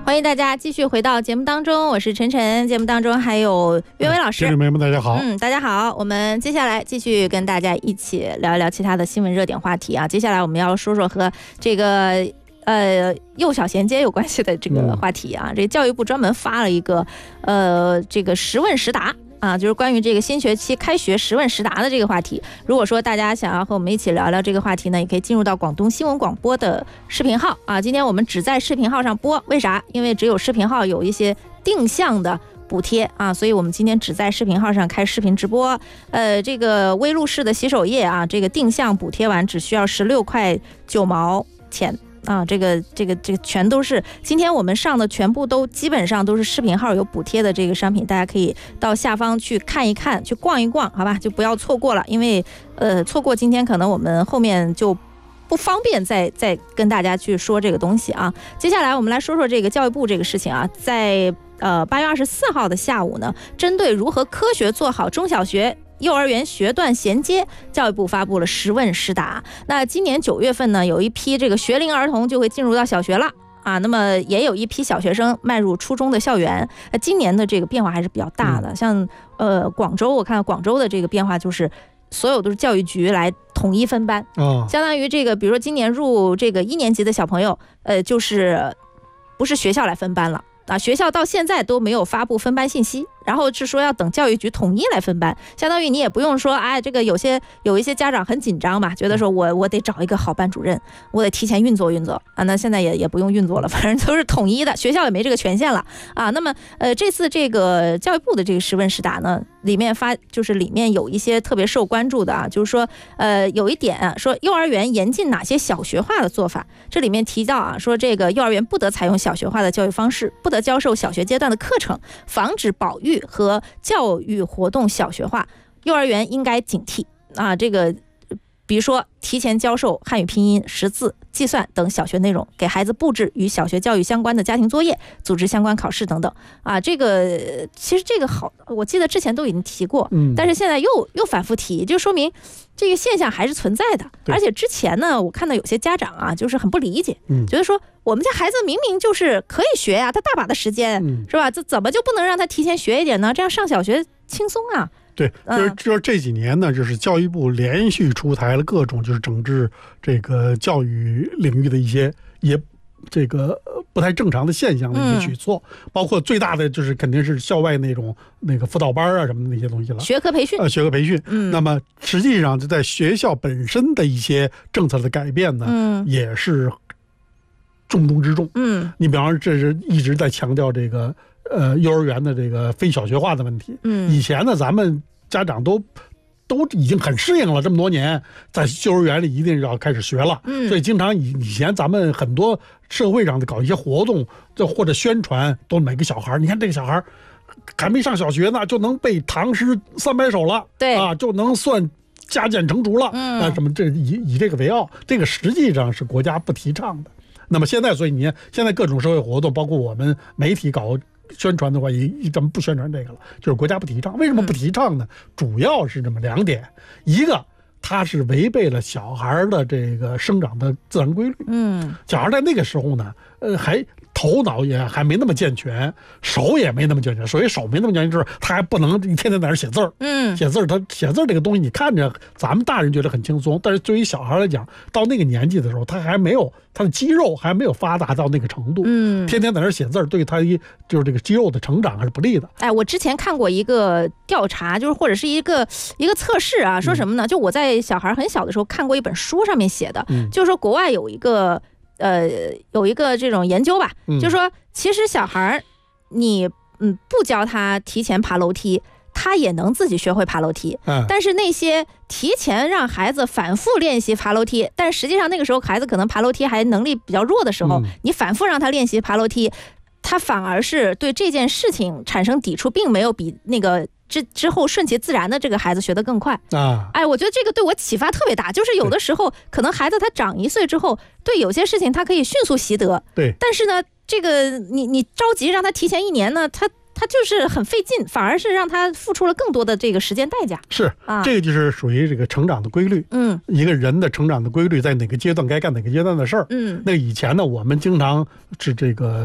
欢迎大家继续回到节目当中，我是晨晨。节目当中还有岳伟老师。 听众朋友们，大家好。 大家好。我们接下来继续跟大家一起聊一聊其他的新闻热点话题啊。接下来我们要说说和这个幼小衔接有关系的这个话题啊。这个教育部专门发了一个这个实问实答。就是关于这个新学期开学实问实答的这个话题。如果说大家想要和我们一起聊聊这个话题呢，也可以进入到广东新闻广播的视频号啊。今天我们只在视频号上播，为啥？因为只有视频号有一些定向的补贴啊，所以我们今天只在视频号上开视频直播。这个微路式的洗手液啊，这个定向补贴完只需要16块9毛钱。这个全都是今天我们上的，全部都基本上都是视频号有补贴的这个商品，大家可以到下方去看一看，去逛一逛，好吧，就不要错过了，因为错过今天可能我们后面就不方便再跟大家去说这个东西啊。接下来我们来说说这个教育部这个事情啊，在8月24号的下午呢，针对如何科学做好中小学幼儿园学段衔接，教育部发布了实问实答。那今年9月份呢，有一批这个学龄儿童就会进入到小学了啊，那么也有一批小学生迈入初中的校园。今年的这个变化还是比较大的，像广州，我看广州的这个变化就是所有都是教育局来统一分班，相当于这个比如说今年入这个1年级的小朋友，就是不是学校来分班了啊，学校到现在都没有发布分班信息，然后是说要等教育局统一来分班，相当于你也不用说，这个有一些家长很紧张嘛，觉得说我得找一个好班主任，我得提前运作啊，那现在也不用运作了，反正都是统一的，学校也没这个权限了啊。那么这次这个教育部的这个实问实答呢，里面有一些特别受关注的啊，就是说有一点说幼儿园严禁哪些小学化的做法，这里面提到啊，说这个幼儿园不得采用小学化的教育方式，不得教授小学阶段的课程，防止保育和教育活动小学化，幼儿园应该警惕啊。这个比如说提前教授汉语拼音、识字、计算等小学内容，给孩子布置与小学教育相关的家庭作业，组织相关考试等等啊。这个其实这个好，我记得之前都已经提过，但是现在又反复提，就说明这个现象还是存在的。而且之前呢，我看到有些家长啊，就是很不理解，觉得说我们家孩子明明就是可以学呀，他大把的时间，是吧？这怎么就不能让他提前学一点呢？这样上小学轻松啊。 对，就是这几年呢，就是教育部连续出台了各种就是整治这个教育领域的一些这个不太正常的现象的一些举措，包括最大的就是肯定是校外那个辅导班啊什么的那些东西了， 学科培训。 那么实际上就在学校本身的一些政策的改变呢，也是重中之重。你比方说，这是一直在强调这个幼儿园的这个非小学化的问题。以前呢，咱们家长都已经很适应了，这么多年在幼儿园里一定要开始学了。所以经常以前咱们很多社会上的搞一些活动，或者宣传，都每个小孩，你看这个小孩还没上小学呢，就能背唐诗300首了， 对啊，就能算加减乘除了，什么这以这个为傲，这个实际上是国家不提倡的。那么现在，所以你看现在各种社会活动，包括我们媒体搞宣传的话，咱们不宣传这个了，就是国家不提倡。为什么不提倡呢？主要是这么2点，一个它是违背了小孩的这个生长的自然规律。小孩在那个时候呢，还头脑也还没那么健全，手也没那么健全。所以手没那么健全，就是他还不能一天天在那儿写字儿。写字儿，他写字儿这个东西，你看着咱们大人觉得很轻松，但是对于小孩来讲，到那个年纪的时候，他还没有他的肌肉还没有发达到那个程度。天天在那儿写字儿，对他就是这个肌肉的成长还是不利的。 我之前看过一个调查，就是或者是一个测试啊，说什么呢？就我在小孩很小的时候看过一本书，上面写的，就是说国外有一个这种研究吧，就是说其实小孩你不教他提前爬楼梯，他也能自己学会爬楼梯。但是那些提前让孩子反复练习爬楼梯，但实际上那个时候孩子可能爬楼梯还能力比较弱的时候，你反复让他练习爬楼梯，他反而是对这件事情产生抵触，并没有比那个之后顺其自然的这个孩子学得更快啊！我觉得这个对我启发特别大，就是有的时候可能孩子他长1岁之后，对有些事情他可以迅速习得， 对， 但是呢，这个你着急让他提前1年呢，他就是很费劲，反而是让他付出了更多的这个时间代价。 是啊，这个就是属于这个成长的规律。一个人的成长的规律，在哪个阶段该干哪个阶段的事儿。那以前呢，我们经常是这个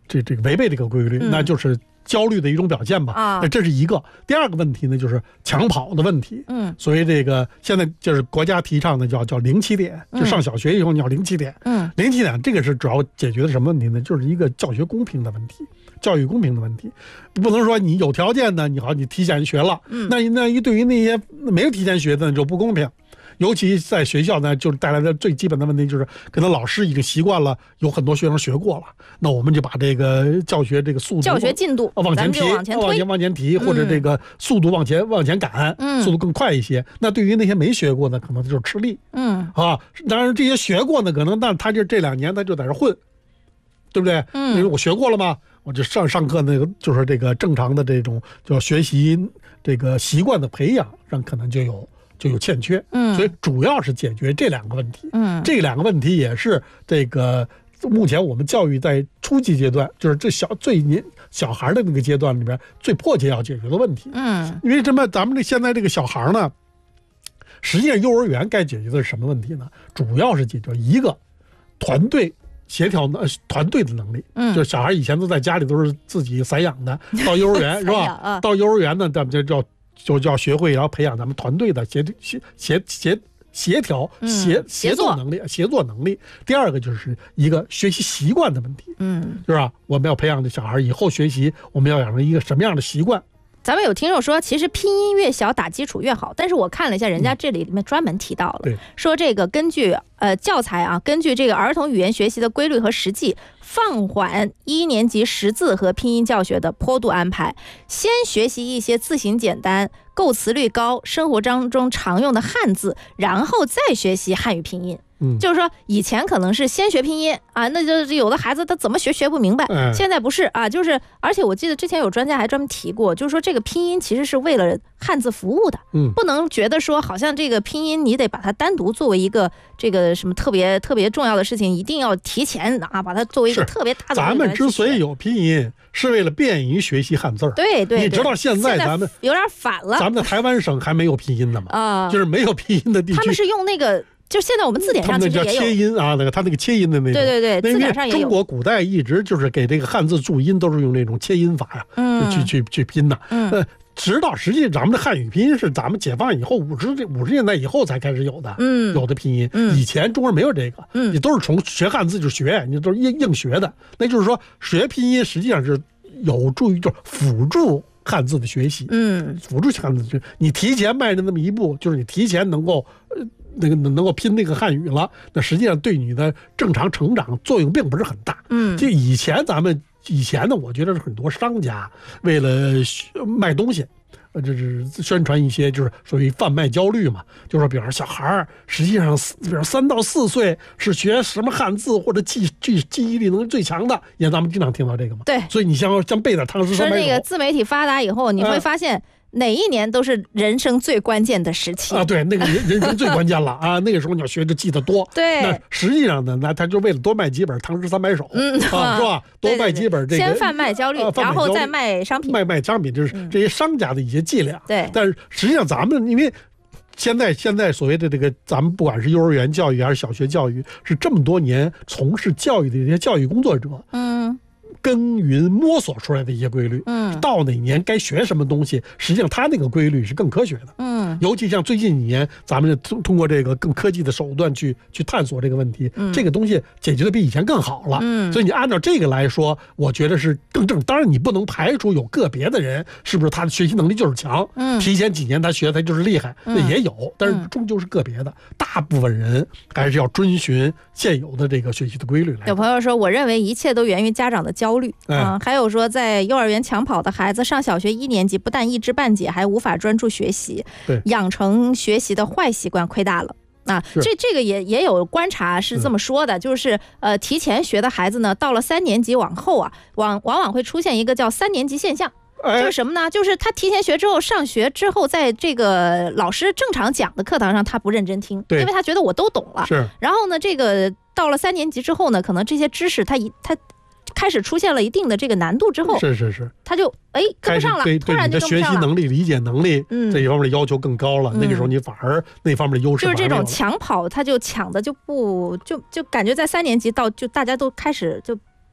这个违背这个规律，那就是焦虑的一种表现吧。这是一个。第二个问题呢，就是抢跑的问题。所谓这个现在就是国家提倡的叫零起点，就上小学以后你要零起点。零起点这个是主要解决的什么问题呢？就是一个教学公平的问题，教育公平的问题。不能说你有条件的你提前学了，那对于那些没有提前学的就不公平。尤其在学校呢，就是带来的最基本的问题就是，可能老师已经习惯了，有很多学生学过了，那我们就把这个教学这个速度、 教学进度往前提，或者这个速度往前赶，速度更快一些。那对于那些没学过的，可能就是吃力。当然这些学过的可能，但他就这2年他就在这混，对不对？因为我学过了嘛，我就上课那个就是这个正常的这种叫学习这个习惯的培养上，可能就有欠缺。所以主要是解决这2个问题。这2个问题也是这个目前我们教育在初级阶段，就是这小孩的那个阶段里边最迫切要解决的问题。因为咱们现在这个小孩呢，实际上幼儿园该解决的是什么问题呢？主要是解决一个团队协调团队的能力。就是小孩以前都在家里都是自己散养的，到幼儿园是吧？到幼儿园呢，咱们就要学会，然后培养咱们团队的协调协作能力。第二个就是一个学习习惯的问题。是吧？我们要培养这小孩以后学习，我们要养成一个什么样的习惯？ 咱们有听众说，其实拼音越小打基础越好，但是我看了一下，人家这里面专门提到了，说这个根据教材啊，根据这个儿童语言学习的规律和实际，放缓1年级识字和拼音教学的坡度安排，先学习一些字形简单、构词率高、生活当中常用的汉字，然后再学习汉语拼音。就是说以前可能是先学拼音啊，那就是有的孩子他怎么学不明白。现在不是啊，就是而且我记得之前有专家还专门提过，就是说这个拼音其实是为了汉字服务的。不能觉得说好像这个拼音你得把它单独作为一个这个什么特别重要的事情，一定要提前啊把它作为一个特别大的。 咱们之所以有拼音，是为了便于学习汉字。 对， 你知道现在咱们有点反了， 咱们的台湾省还没有拼音呢嘛？就是没有拼音的地区， 他们是用那个。就现在我们字典上其实也有， 他们叫切音啊，他那个切音的那种。 对，字典上也有。 中国古代一直就是给这个汉字注音都是用那种切音法呀，去拼的。直到实际咱们的汉语拼音是咱们解放以后50年代以后才开始有的。有的拼音，以前中国人没有这个，你都是从学汉字就学，你都是硬学的。那就是说学拼音实际上是有助于就是辅助汉字的学习。辅助汉字的学习，你提前迈着那么一步，就是你提前能够拼那个汉语了，那实际上对你的正常成长作用并不是很大。就以前呢，我觉得是很多商家为了卖东西，这是宣传一些就是属于贩卖焦虑嘛，就是说比方说小孩实际上比如3到4岁是学什么汉字或者记忆力能力最强的，也咱们经常听到这个嘛。对，所以你像背点唐诗三百首。 说那个自媒体发达以后，你会发现哪一年都是人生最关键的时期啊！对，那个人生最关键了啊！那个时候你要学就记得多。 对， 那实际上呢，那他就为了多卖几本唐诗300首，是吧？多卖几本这个， 先贩卖焦虑，然后再卖商品。 卖商品就是这些商家的一些伎俩。 对， 但是实际上咱们因为现在所谓的这个，咱们不管是幼儿园教育还是小学教育，是这么多年从事教育的这些教育工作者，耕耘摸索出来的一些规律。到哪年该学什么东西，实际上它那个规律是更科学的。尤其像最近几年，咱们通过这个更科技的手段去探索这个问题，这个东西解决的比以前更好了。所以你按照这个来说，我觉得是更正。当然你不能排除有个别的人是不是他的学习能力就是强，提前几年他学他就是厉害，那也有，但是终究是个别的。大部分人还是要遵循现有的这个学习的规律来。 有朋友说，我认为一切都源于家长的焦虑。还有说在幼儿园抢跑的孩子上小学1年级，不但一知半解，还无法专注学习，养成学习的坏习惯亏大了。这个也有观察是这么说的，就是提前学的孩子呢，到了3年级往后啊，往往会出现一个叫3年级现象。就是什么呢？就是他提前学之后，上学之后，在这个老师正常讲的课堂上，他不认真听，因为他觉得我都懂了。然后呢，这个到了3年级之后呢，可能这些知识他开始出现了一定的这个难度之后，他就跟不上了，突然就跟不上了。 学习能力、理解能力这一方面的要求更高了，那个时候你反而那方面的优势就是这种抢跑，他就抢的就感觉在3年级到就大家都开始就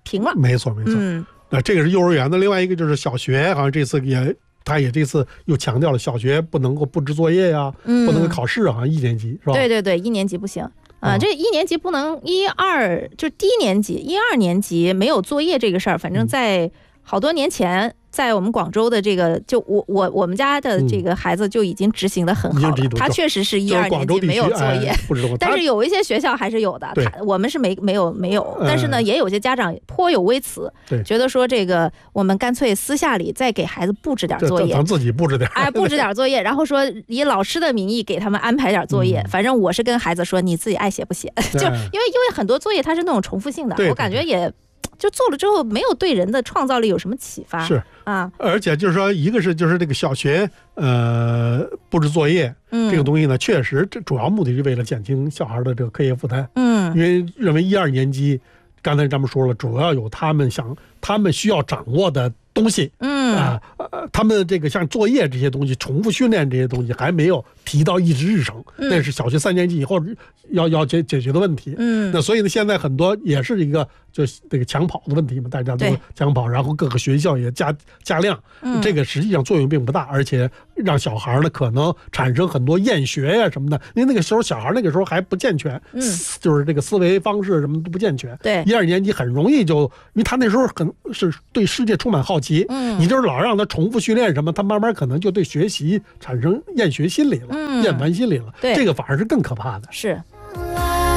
平了。 没错没错。这个是幼儿园的，另外一个就是小学，好像这次他也这次又强调了，小学不能够布置作业呀，不能够考试，好像1年级是吧？ 对对对，1年级不行。这1年级不能1、2，就低年级1、2年级没有作业这个事儿，反正在好多年前，在我们广州的这个，就我们家的这个孩子就已经执行的很好了。他确实是1、2年级没有作业，但是有一些学校还是有的。我们是没有，但是呢，也有些家长颇有微词，觉得说这个我们干脆私下里再给孩子布置点作业， 咱自己布置点， 布置点作业，然后说以老师的名义给他们安排点作业。反正我是跟孩子说，你自己爱写不写，就因为很多作业它是那种重复性的，我感觉也。就做了之后没有对人的创造力有什么启发， 是啊， 而且就是说，一个是就是这个小学布置作业，这个东西呢，确实这主要目的是为了减轻小孩的这个课业负担，因为认为1、2年级，刚才咱们说了，主要有他们需要掌握的东西，他们这个像作业这些东西、重复训练这些东西还没有提到议事日程，那是小学3年级以后要解决的问题。那所以呢，现在很多也是一个就这个抢跑的问题嘛，大家都抢跑，然后各个学校也加量，这个实际上作用并不大，而且让小孩呢可能产生很多厌学呀什么的，因为那个时候小孩那个时候还不健全，就是这个思维方式什么都不健全。 对 ，1、2年级很容易就，因为他那时候是对世界充满好奇，你就是老让他重复训练什么，他慢慢可能就对学习产生厌学心理了，厌烦心理了，这个反而是更可怕的。 是。